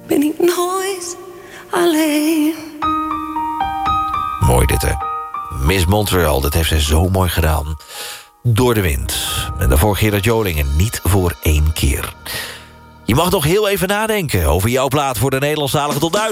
ben ik nooit alleen. Mooi dit, hè? Miss Montreal, dat heeft zij zo mooi gedaan. Door de wind. En daarvoor Gerard Joling en niet voor 1 keer. Je mag nog heel even nadenken over jouw plaat voor de Nederlandstalige tot 1000.